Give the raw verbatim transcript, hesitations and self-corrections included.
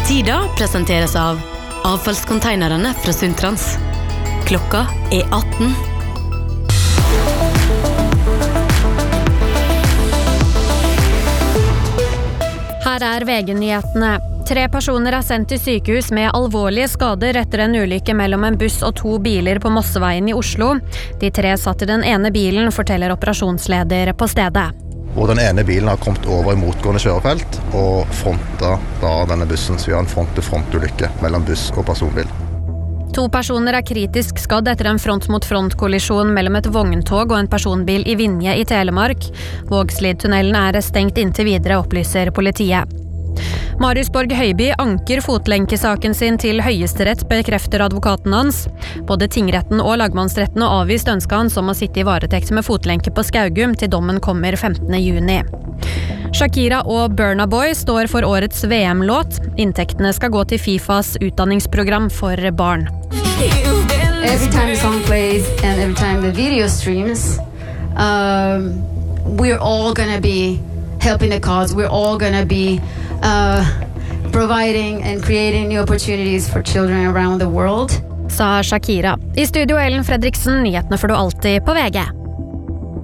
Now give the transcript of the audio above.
Tida presenteres av avfallskonteinerne fra Sundtrans. Klokka er atten. Her er V G-nyhetene. Tre personer er sendt til sykehus med alvorlige skader etter en ulykke mellom en buss og to biler på Mosseveien i Oslo. De tre satt i den ene bilen, forteller operasjonsleder på stedet. Og den ene bilen har kommet over i motgående kjørefelt og frontet da denne bussen, så vi har en front-til-front-ulykke mellom buss og personbil. To personer er kritisk skadd etter en front-mot-front-kollisjon mellom et vogntog og en personbil i Vinje i Telemark. Vågslidtunnelen er stengt inntil videre, opplyser politiet. Marius Borg Høiby anker fotlenkesaken sin til Høyesterett, bekrefter advokaten hans. Både tingretten og lagmannsretten har avvist ønsket hans om å sitte i varetekt med fotlenke på Skaugum til dommen kommer femtende juni. Shakira og Burna Boy står for årets V M-låt. Inntektene skal gå til FIFAs utdanningsprogram for barn. Every time the song plays and every time the video streams, um, we're all gonna be helping the cause. We're all gonna be uh, providing and creating new opportunities for children around the world. Sa Shakira. I studio Ellen Fredriksen, nyhetene får du alltid på V G.